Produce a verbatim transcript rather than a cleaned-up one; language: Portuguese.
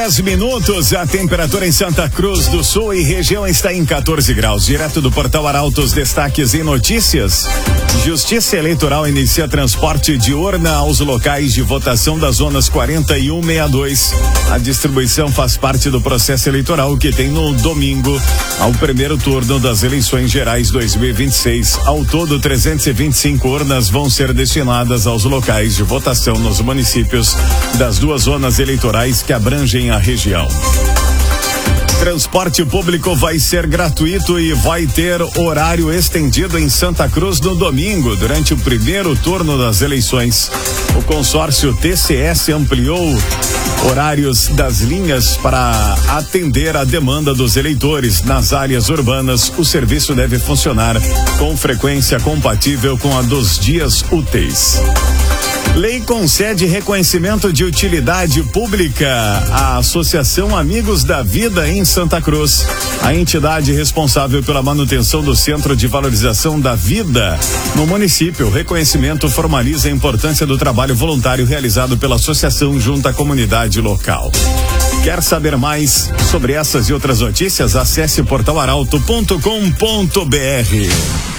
dez minutos, a temperatura em Santa Cruz do Sul e região está em quatorze graus. Direto do Portal Arautos, destaques e notícias. Justiça Eleitoral inicia transporte de urna aos locais de votação das zonas quarenta e um sessenta e dois. A distribuição faz parte do processo eleitoral que tem no domingo ao primeiro turno das eleições gerais dois mil e vinte e seis. Ao todo, trezentas e vinte e cinco urnas vão ser destinadas aos locais de votação nos municípios das duas zonas eleitorais que abrangem a região. Transporte público vai ser gratuito e vai ter horário estendido em Santa Cruz no domingo, durante o primeiro turno das eleições. O consórcio T C S ampliou horários das linhas para atender a demanda dos eleitores. Nas áreas urbanas, o serviço deve funcionar com frequência compatível com a dos dias úteis. Lei concede reconhecimento de utilidade pública à Associação Amigos da Vida em Santa Cruz. A entidade responsável pela manutenção do Centro de Valorização da Vida no município. O reconhecimento formaliza a importância do trabalho voluntário realizado pela associação junto à comunidade local. Quer saber mais sobre essas e outras notícias? Acesse portal arauto ponto com ponto br.